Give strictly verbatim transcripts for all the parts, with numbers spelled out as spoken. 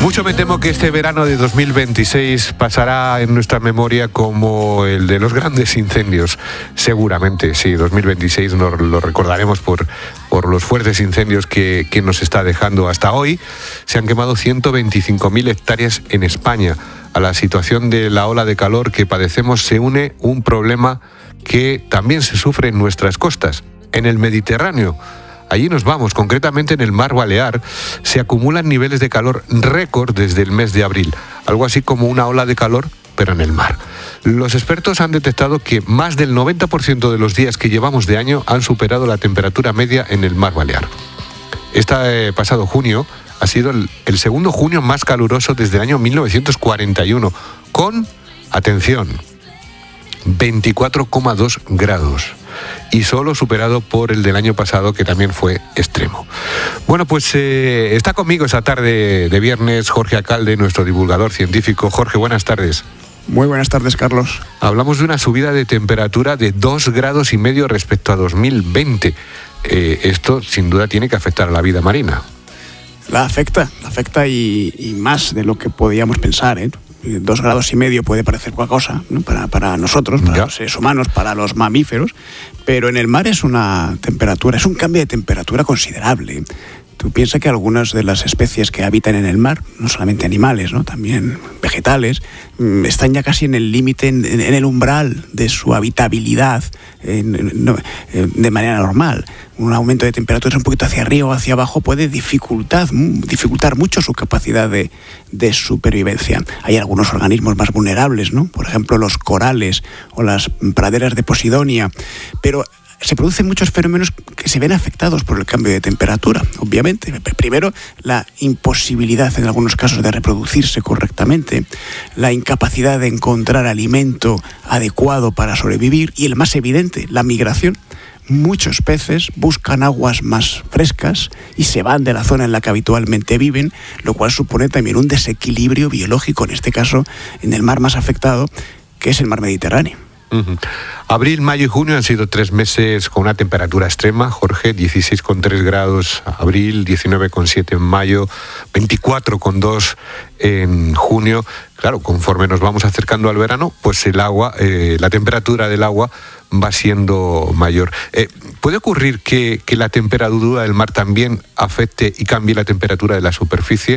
Mucho me temo que este verano de dos mil veintiséis pasará en nuestra memoria como el de los grandes incendios. Seguramente, sí, dos mil veintiséis nos lo recordaremos por, por los fuertes incendios que, que nos está dejando. Hasta hoy se han quemado ciento veinticinco mil hectáreas en España. A la situación de la ola de calor que padecemos se une un problema que también se sufre en nuestras costas, en el Mediterráneo. Allí nos vamos, concretamente en el mar Balear, se acumulan niveles de calor récord desde el mes de abril, algo así como una ola de calor, pero en el mar. Los expertos han detectado que más del noventa por ciento de los días que llevamos de año han superado la temperatura media en el mar Balear. Este pasado junio ha sido el, el segundo junio más caluroso desde el año mil novecientos cuarenta y uno, con, atención, veinticuatro coma dos grados. Y solo superado por el del año pasado, que también fue extremo. Bueno, pues eh, está conmigo esa tarde de viernes Jorge Acalde, nuestro divulgador científico. Jorge, buenas tardes. Muy buenas tardes, Carlos. Hablamos de una subida de temperatura de dos grados y medio respecto a dos mil veinte. Eh, esto, sin duda, tiene que afectar a la vida marina. La afecta, la afecta y, y más de lo que podíamos pensar, ¿eh? Dos grados y medio puede parecer poca cosa, ¿no? para, para nosotros, para ya. los seres humanos, para los mamíferos, pero en el mar es una temperatura, es un cambio de temperatura considerable. Tú piensas que algunas de las especies que habitan en el mar, no solamente animales, ¿no? También vegetales, están ya casi en el límite, en, en el umbral de su habitabilidad en, no, de manera normal. Un aumento de temperaturas un poquito hacia arriba o hacia abajo puede dificultar, dificultar mucho su capacidad de, de supervivencia. Hay algunos organismos más vulnerables, ¿no? Por ejemplo, los corales o las praderas de Posidonia, pero se producen muchos fenómenos que se ven afectados por el cambio de temperatura, obviamente. Primero, la imposibilidad en algunos casos de reproducirse correctamente, la incapacidad de encontrar alimento adecuado para sobrevivir y el más evidente, la migración. Muchos peces buscan aguas más frescas y se van de la zona en la que habitualmente viven, lo cual supone también un desequilibrio biológico, en este caso en el mar más afectado, que es el mar Mediterráneo. Uh-huh. Abril, mayo y junio han sido tres meses con una temperatura extrema, Jorge, dieciséis coma tres grados abril, diecinueve coma siete en mayo, veinticuatro coma dos en junio. Claro, conforme nos vamos acercando al verano, pues el agua, eh, la temperatura del agua va siendo mayor. Eh, ¿Puede ocurrir que, que la temperatura del mar también afecte y cambie la temperatura de la superficie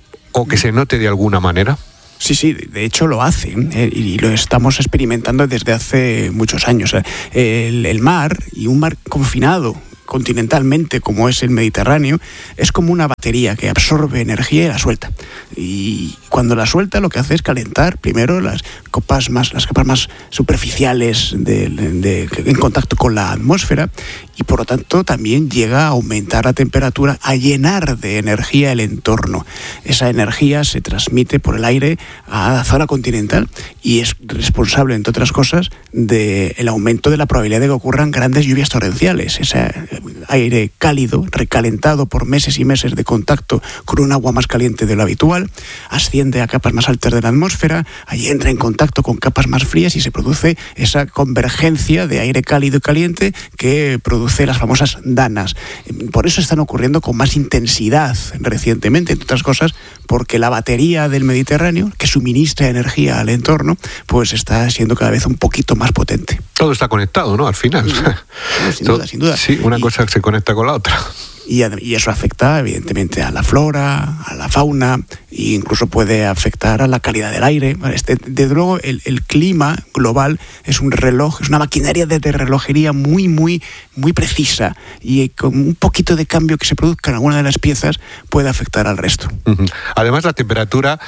o que se note de alguna manera? Sí, sí, de hecho lo hace eh, y lo estamos experimentando desde hace muchos años. El, el mar, y un mar confinado continentalmente como es el Mediterráneo, es como una batería que absorbe energía y la suelta. Y cuando la suelta lo que hace es calentar primero las capas más, las capas más superficiales de, de, de, en contacto con la atmósfera, y por lo tanto también llega a aumentar la temperatura, a llenar de energía el entorno. Esa energía se transmite por el aire a la zona continental y es responsable, entre otras cosas, del aumento de la probabilidad de que ocurran grandes lluvias torrenciales. Ese aire cálido, recalentado por meses y meses de contacto con un agua más caliente de lo habitual, asciende a capas más altas de la atmósfera, allí entra en contacto con capas más frías y se produce esa convergencia de aire cálido y caliente que produce las famosas danas. Por eso están ocurriendo con más intensidad recientemente, entre otras cosas, porque la batería del Mediterráneo, que suministra energía al entorno, pues está siendo cada vez un poquito más potente. Todo está conectado, ¿no? Al final. Sí, sin duda, sin duda. Sí, una y, cosa se conecta con la otra. Y, y eso afecta, evidentemente, a la flora, a la fauna, e incluso puede afectar a la calidad del aire. Este, desde luego, el, el clima global es un reloj, es una maquinaria de, de relojería muy, muy, muy precisa, y con un poquito de cambio que se produzca en alguna de las piezas puede afectar al resto. Uh-huh. Además, la temperatura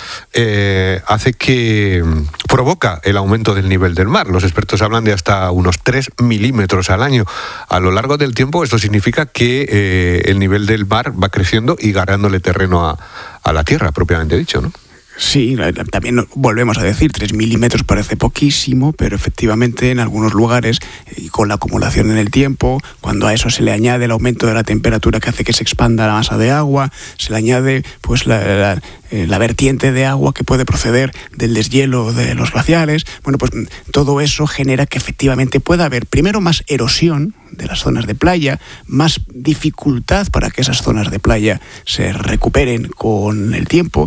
eh, hace que provoca el aumento del nivel del mar. Los expertos hablan de hasta unos tres milímetros al año. A lo largo del tiempo, esto significa que eh, el nivel del mar va creciendo y ganándole terreno a, a la tierra, propiamente dicho, ¿no? Sí, también volvemos a decir, tres milímetros parece poquísimo, pero efectivamente en algunos lugares, y con la acumulación en el tiempo, cuando a eso se le añade el aumento de la temperatura que hace que se expanda la masa de agua, se le añade pues la, la, la vertiente de agua que puede proceder del deshielo de los glaciares, bueno, pues todo eso genera que efectivamente pueda haber primero más erosión de las zonas de playa, más dificultad para que esas zonas de playa se recuperen con el tiempo,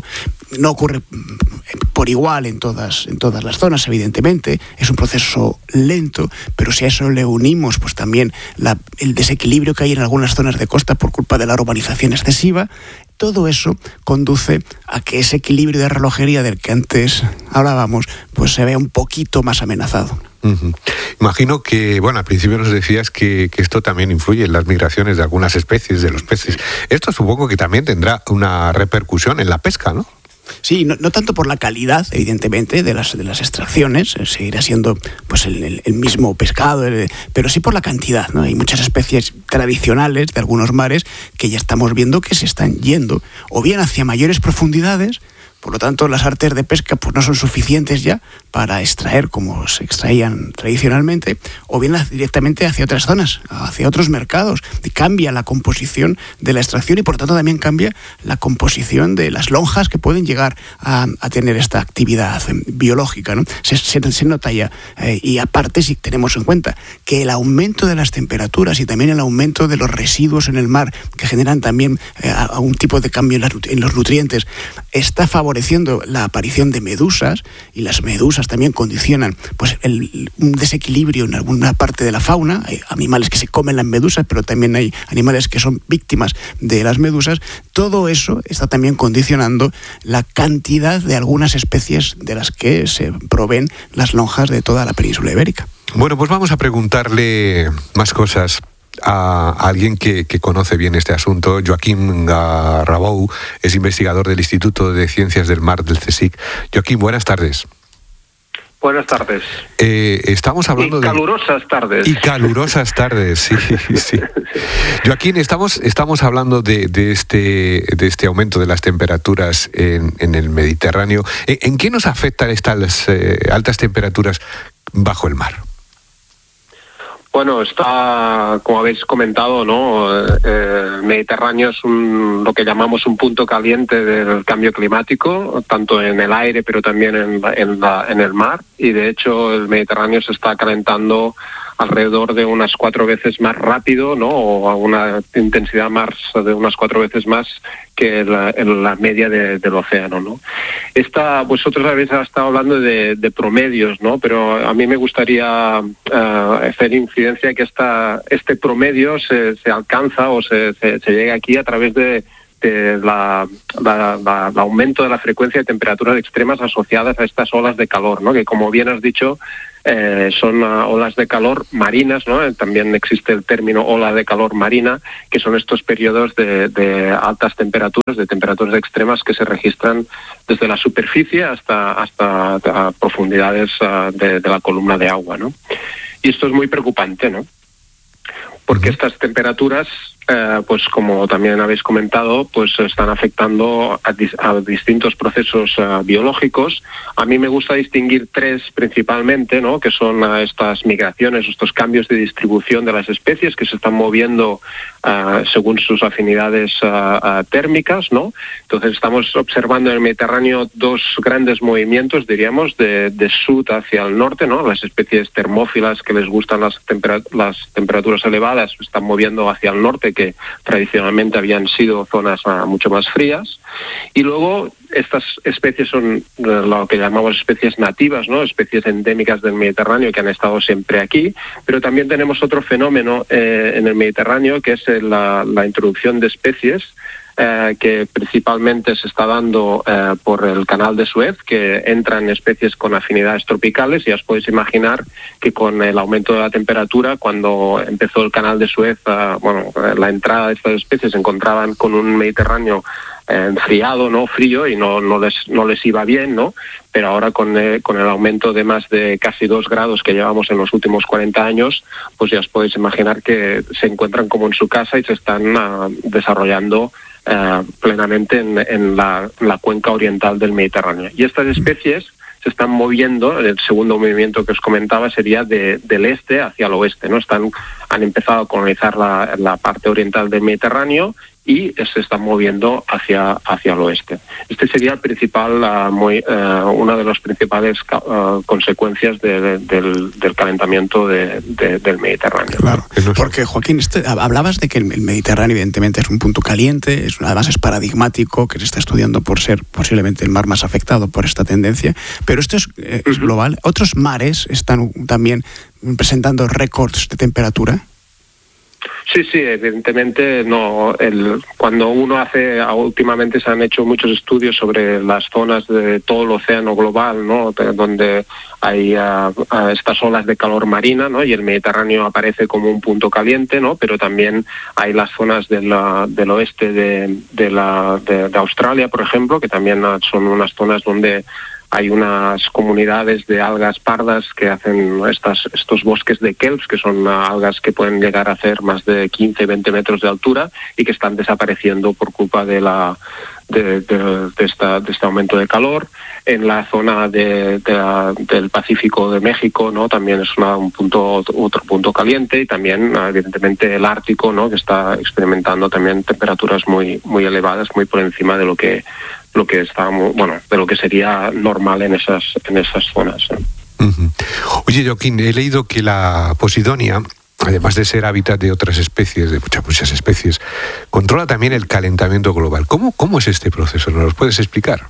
no ocurre por igual en todas, en todas las zonas, evidentemente, es un proceso lento, pero si a eso le unimos pues también la, el desequilibrio que hay en algunas zonas de costa por culpa de la urbanización excesiva, todo eso conduce a que ese equilibrio de relojería del que antes hablábamos pues se vea un poquito más amenazado. Uh-huh. Imagino que, bueno, al principio nos decías que, que esto también influye en las migraciones de algunas especies de los peces. Esto supongo que también tendrá una repercusión en la pesca, ¿no? Sí, no, no tanto por la calidad, evidentemente, de las, de las extracciones, eh, seguirá siendo pues el, el, el mismo pescado, el, pero sí por la cantidad, ¿no? Hay muchas especies tradicionales de algunos mares que ya estamos viendo que se están yendo, o bien hacia mayores profundidades. Por lo tanto, las artes de pesca pues, no son suficientes ya para extraer como se extraían tradicionalmente, o bien directamente hacia otras zonas, hacia otros mercados. Y cambia la composición de la extracción y, por lo tanto, también cambia la composición de las lonjas que pueden llegar a, a tener esta actividad biológica, ¿no? Se, se, se nota ya. Eh, y aparte, si tenemos en cuenta que el aumento de las temperaturas y también el aumento de los residuos en el mar, que generan también eh, algún tipo de cambio en, la, en los nutrientes, está favoreciendo favoreciendo la aparición de medusas, y las medusas también condicionan pues el, un desequilibrio en alguna parte de la fauna. Hay animales que se comen las medusas, pero también hay animales que son víctimas de las medusas. Todo eso está también condicionando la cantidad de algunas especies de las que se proveen las lonjas de toda la península ibérica. Bueno, pues vamos a preguntarle más cosas a alguien que, que conoce bien este asunto. Joaquín Garrabou es investigador del Instituto de Ciencias del Mar del CSIC. Joaquín, buenas tardes. Buenas tardes. Eh, estamos hablando y calurosas de... tardes. Y calurosas tardes, sí, sí. Joaquín, estamos, estamos hablando de, de, este, de este aumento de las temperaturas en, en el Mediterráneo. ¿En, en qué nos afectan estas eh, altas temperaturas bajo el mar? Bueno, está, como habéis comentado, ¿no? Eh, el Mediterráneo es un, lo que llamamos un punto caliente del cambio climático, tanto en el aire, pero también en, en, la, en el mar. Y de hecho, el Mediterráneo se está calentando alrededor de unas cuatro veces más rápido, ¿no? O a una intensidad más de unas cuatro veces más que la, la media de, del océano, ¿no? Esta, vosotros habéis estado hablando de, de promedios, ¿no? Pero a mí me gustaría uh, hacer incidencia que esta, este promedio se, se alcanza o se, se, se llega aquí a través de de la, la, la, el aumento de la frecuencia de temperaturas extremas asociadas a estas olas de calor, ¿no? Que, como bien has dicho, eh, son uh, olas de calor marinas, ¿no? También existe el término ola de calor marina, que son estos periodos de, de altas temperaturas, de temperaturas extremas que se registran desde la superficie hasta, hasta a profundidades uh, de, de la columna de agua, ¿no? Y esto es muy preocupante, ¿no? Porque estas temperaturas, eh, pues como también habéis comentado, pues están afectando a, dis- a distintos procesos uh, biológicos. A mí me gusta distinguir tres principalmente, ¿no? Que son uh, estas migraciones, estos cambios de distribución de las especies que se están moviendo uh, según sus afinidades uh, uh, térmicas, ¿no? Entonces estamos observando en el Mediterráneo dos grandes movimientos, diríamos, de, de sur hacia el norte, ¿no? Las especies termófilas que les gustan las, tempera- las temperaturas elevadas se están moviendo hacia el norte, que tradicionalmente habían sido zonas uh, mucho más frías. Y luego estas especies son uh, lo que llamamos especies nativas, ¿no? Especies endémicas del Mediterráneo que han estado siempre aquí, pero también tenemos otro fenómeno eh, en el Mediterráneo, que es eh, la, la introducción de especies Eh, que principalmente se está dando eh, por el canal de Suez, que entran especies con afinidades tropicales. Ya os podéis imaginar que con el aumento de la temperatura, cuando empezó el canal de Suez, eh, bueno, la entrada de estas especies se encontraban con un Mediterráneo eh, enfriado, ¿no? Frío, y no, no, les, no les iba bien, ¿no? Pero ahora con, eh, con el aumento de más de casi dos grados que llevamos en los últimos cuarenta años, pues ya os podéis imaginar que se encuentran como en su casa y se están uh, desarrollando Uh, plenamente en, en, la, en la cuenca oriental del Mediterráneo. Y estas especies se están moviendo, el segundo movimiento que os comentaba sería de, del este hacia el oeste, ¿no? Están, han empezado a colonizar la, la parte oriental del Mediterráneo y se están moviendo hacia hacia el oeste. Este sería el principal, uh, muy, uh, una de las principales uh, consecuencias de, de, del, del calentamiento de, de, del Mediterráneo. Claro, porque Joaquín, este, hablabas de que el Mediterráneo evidentemente es un punto caliente, es, además es paradigmático, que se está estudiando por ser posiblemente el mar más afectado por esta tendencia, pero esto es, eh, es global. ¿Otros mares están también presentando récords de temperatura? Sí, sí, evidentemente no. El, cuando uno hace, últimamente se han hecho muchos estudios sobre las zonas de todo el océano global, ¿no? De, donde hay uh, uh, estas olas de calor marina, ¿no? Y el Mediterráneo aparece como un punto caliente, ¿no? Pero también hay las zonas de la, del oeste de, de, la, de, de Australia, por ejemplo, que también son unas zonas donde hay unas comunidades de algas pardas que hacen estas, estos bosques de kelps, que son algas que pueden llegar a hacer más de quince, veinte metros de altura y que están desapareciendo por culpa de la de, de, de, esta, de este aumento de calor. En la zona de, de la, del Pacífico de México, ¿no? También es una, un punto, otro punto caliente, y también evidentemente el Ártico, ¿no? Que está experimentando también temperaturas muy muy elevadas, muy por encima de lo que lo que está, bueno, de lo que sería normal en esas en esas zonas, ¿eh? Uh-huh. Oye, Joaquín, he leído que la Posidonia, además de ser hábitat de otras especies, de muchas muchas especies, controla también el calentamiento global. ¿Cómo cómo es este proceso? ¿Nos lo puedes explicar?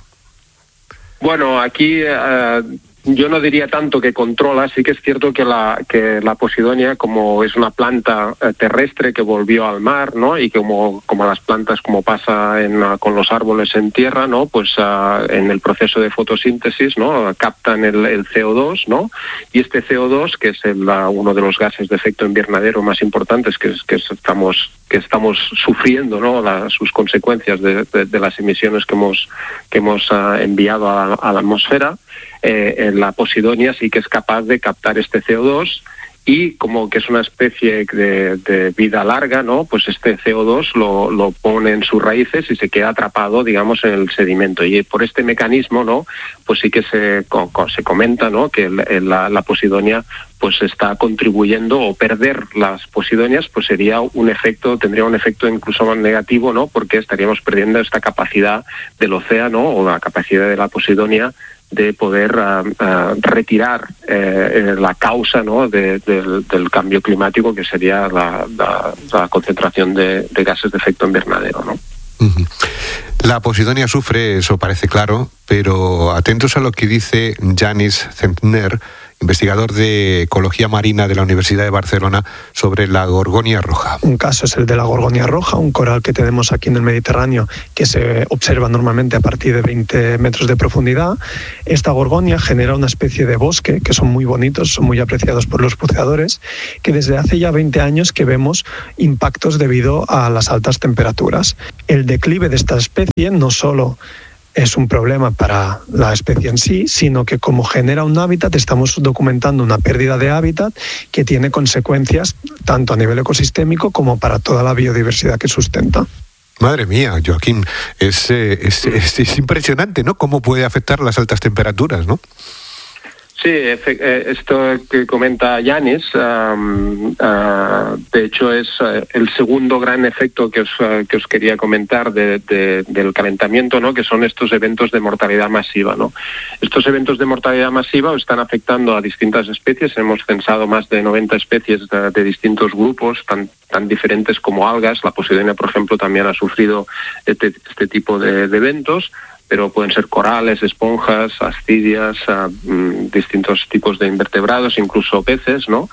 Bueno, aquí uh, yo no diría tanto que controla. Sí que es cierto que la que la Posidonia, como es una planta eh, terrestre que volvió al mar, ¿no? Y que como como las plantas, como pasa en, uh, con los árboles en tierra, ¿no? Pues uh, en el proceso de fotosíntesis, ¿no? Captan el, el C O dos, ¿no? Y este C O dos, que es el, uh, uno de los gases de efecto invernadero más importantes que, que estamos que estamos sufriendo, ¿no? La, sus consecuencias de, de, de las emisiones que hemos que hemos uh, enviado a, a la atmósfera. Eh, en la Posidonia sí que es capaz de captar este C O dos, y como que es una especie de, de vida larga, ¿no? Pues este C O dos lo, lo pone en sus raíces y se queda atrapado, digamos, en el sedimento. Y por este mecanismo, ¿no? Pues sí que se, se comenta, ¿no? Que la, la Posidonia pues está contribuyendo, o perder las Posidonias pues sería un efecto, tendría un efecto incluso más negativo, ¿no? Porque estaríamos perdiendo esta capacidad del océano, o la capacidad de la Posidonia de poder uh, uh, retirar eh, la causa, ¿no? de, de, del cambio climático, que sería la, la, la concentración de, de gases de efecto invernadero, ¿no? Uh-huh. La Posidonia sufre, eso parece claro, pero atentos a lo que dice Yanis Zentner, investigador de Ecología Marina de la Universidad de Barcelona, sobre la gorgonia roja. Un caso es el de la gorgonia roja, un coral que tenemos aquí en el Mediterráneo que se observa normalmente a partir de veinte metros de profundidad. Esta gorgonia genera una especie de bosque que son muy bonitos, son muy apreciados por los buceadores, que desde hace ya veinte años que vemos impactos debido a las altas temperaturas. El declive de esta especie no solo es un problema para la especie en sí, sino que como genera un hábitat, estamos documentando una pérdida de hábitat que tiene consecuencias tanto a nivel ecosistémico como para toda la biodiversidad que sustenta. Madre mía, Joaquín, es, es, es, es impresionante, ¿no? Cómo puede afectar las altas temperaturas, ¿no? Sí, esto que comenta Yanis, um, uh, de hecho es uh, el segundo gran efecto que os, uh, que os quería comentar de, de, del calentamiento, ¿no? Que son estos eventos de mortalidad masiva, ¿no? Estos eventos de mortalidad masiva están afectando a distintas especies. Hemos censado más de noventa especies de, de distintos grupos, tan, tan diferentes como algas. La Posidonia, por ejemplo, también ha sufrido este, este tipo de, de eventos, pero pueden ser corales, esponjas, ascidias, uh, distintos tipos de invertebrados, incluso peces, ¿no?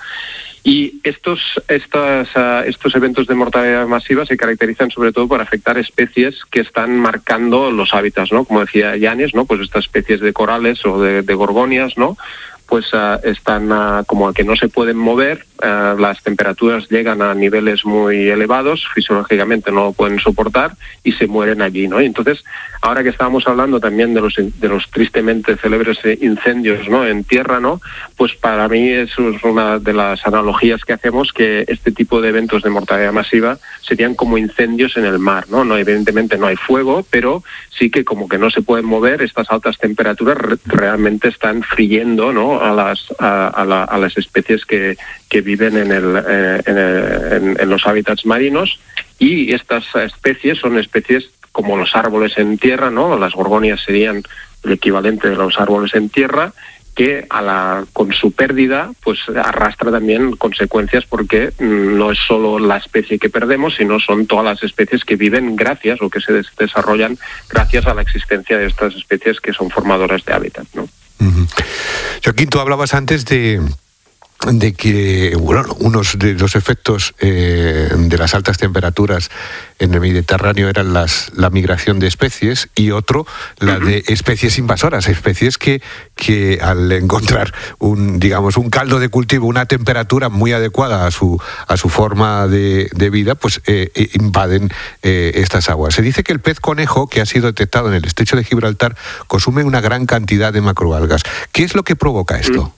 Y estos, estas, uh, estos eventos de mortalidad masiva se caracterizan sobre todo por afectar especies que están marcando los hábitats, ¿no? Como decía Yanis, ¿no? Pues estas especies de corales o de, de gorgonias, ¿no? Pues uh, están uh, como que no se pueden mover, uh, las temperaturas llegan a niveles muy elevados, fisiológicamente no lo pueden soportar y se mueren allí, ¿no? Y entonces, ahora que estábamos hablando también de los de los tristemente célebres incendios, ¿no? En tierra, ¿no? Pues para mí eso es una de las analogías que hacemos, que este tipo de eventos de mortalidad masiva serían como incendios en el mar, ¿no? No, evidentemente no hay fuego, pero sí que como que no se pueden mover, estas altas temperaturas re- realmente están friendo, ¿no? a las a, a, la, a las especies que, que viven en el, eh, en, el en, en los hábitats marinos, y estas especies son especies como los árboles en tierra, ¿no? Las gorgonias serían el equivalente de los árboles en tierra, que a la, con su pérdida pues arrastra también consecuencias, porque no es solo la especie que perdemos, sino son todas las especies que viven gracias o que se des- desarrollan gracias a la existencia de estas especies que son formadoras de hábitat, ¿no? Uh-huh. Joaquín, tú hablabas antes de... de que bueno, unos de los efectos eh, de las altas temperaturas en el Mediterráneo eran las, la migración de especies, y otro, la de especies invasoras, especies que, que al encontrar un, digamos, un caldo de cultivo, una temperatura muy adecuada a su, a su forma de, de vida, pues eh, invaden eh, estas aguas. Se dice que el pez conejo, que ha sido detectado en el estrecho de Gibraltar, consume una gran cantidad de macroalgas. ¿Qué es lo que provoca esto?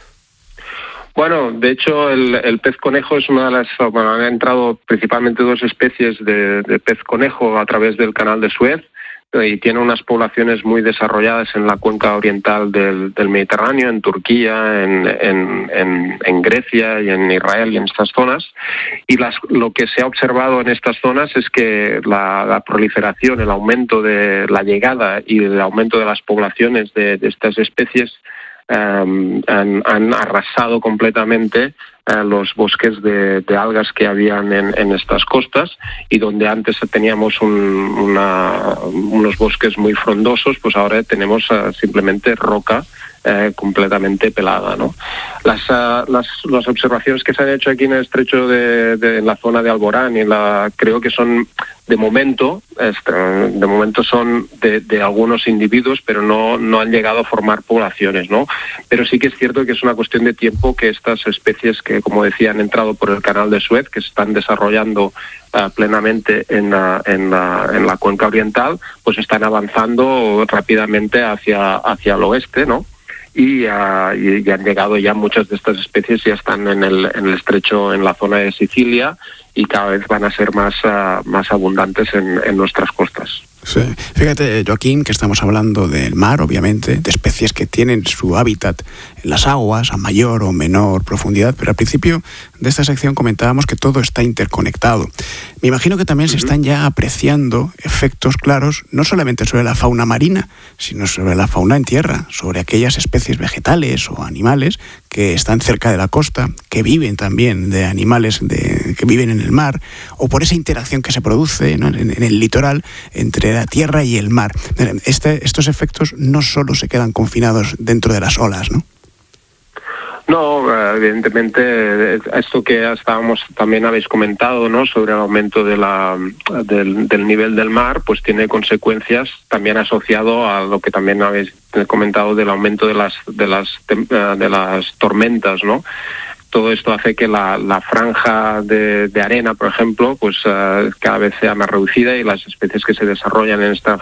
Bueno, de hecho, el, el pez conejo es una de las... Bueno, han entrado principalmente dos especies de, de pez conejo a través del canal de Suez, y tiene unas poblaciones muy desarrolladas en la cuenca oriental del, del Mediterráneo, en Turquía, en, en, en, en Grecia y en Israel y en estas zonas. Y las, lo que se ha observado en estas zonas es que la, la proliferación, el aumento de la llegada y el aumento de las poblaciones de, de estas especies Um, han, han arrasado completamente uh, los bosques de, de algas que habían en, en estas costas, y donde antes teníamos un, una, unos bosques muy frondosos, pues ahora tenemos uh, simplemente roca eh, completamente pelada, ¿no? Las, uh, las, las observaciones que se han hecho aquí en el estrecho de, de en la zona de Alborán, y en la, creo que son de momento, este, de momento son de, de algunos individuos, pero no, no han llegado a formar poblaciones, ¿no? Pero sí que es cierto que es una cuestión de tiempo que estas especies que, como decía, han entrado por el canal de Suez, que se están desarrollando uh, plenamente en la, en, la, en la cuenca oriental, pues están avanzando rápidamente hacia, hacia el oeste, ¿no? Y, uh, y, y han llegado ya muchas de estas especies, ya están en el, en el estrecho, en la zona de Sicilia, y cada vez van a ser más, uh, más abundantes en, en nuestras costas. Sí. Fíjate, Joaquín, que estamos hablando del mar, obviamente, de especies que tienen su hábitat en las aguas a mayor o menor profundidad, pero al principio de esta sección comentábamos que todo está interconectado. Me imagino que también uh-huh. se están ya apreciando efectos claros, no solamente sobre la fauna marina, sino sobre la fauna en tierra, sobre aquellas especies vegetales o animales que están cerca de la costa, que viven también de animales de, que viven en el mar, o por esa interacción que se produce, ¿no? en, en el litoral entre la tierra y el mar. Este, estos efectos no solo se quedan confinados dentro de las olas, ¿no? No, evidentemente, esto que estábamos, también habéis comentado, ¿no?, sobre el aumento de la, del, del nivel del mar, pues tiene consecuencias también asociado a lo que también habéis comentado del aumento de las, de las, de las tormentas, ¿no? Todo esto hace que la, la franja de, de arena, por ejemplo, pues uh, cada vez sea más reducida, y las especies que se desarrollan en esta